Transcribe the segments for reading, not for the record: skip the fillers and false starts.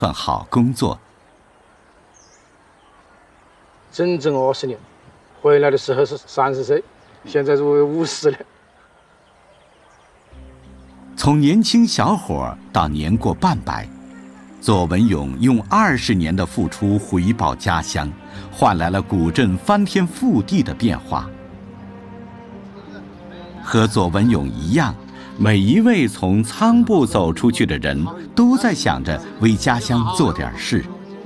份好工作。 整整20年，回来的时候是30岁，现在是50了。 从年轻小伙到年过半百，左文勇用20年的付出回报家乡，换来了古镇翻天覆地的变化。和左文勇一样，每一位从仓部走出去的人都在想着为家乡做点事。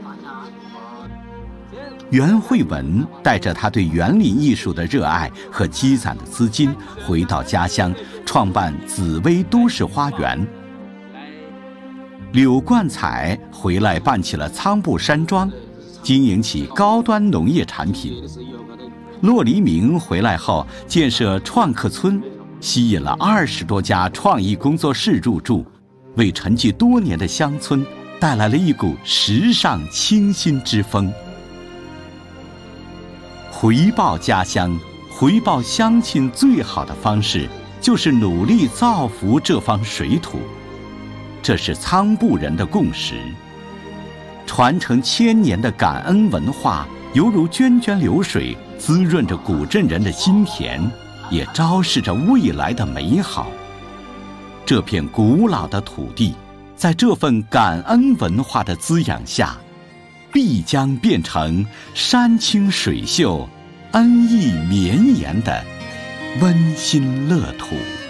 袁慧文带着他对园林艺术的热爱和积攒的资金，回到家乡，创办紫薇都市花园。柳冠彩回来办起了仓部山庄，经营起高端农业产品。骆黎明回来后建设创客村，吸引了20多家创意工作室入驻，为沉寂多年的乡村带来了一股时尚清新之风。回报家乡，回报乡亲最好的方式就是努力造福这方水土，这是仓部人的共识。传承1000年的感恩文化，犹如涓涓流水，滋润着古镇人的心田，也昭示着未来的美好。这片古老的土地，在这份感恩文化的滋养下，必将变成山清水秀、恩义绵延的温馨乐土。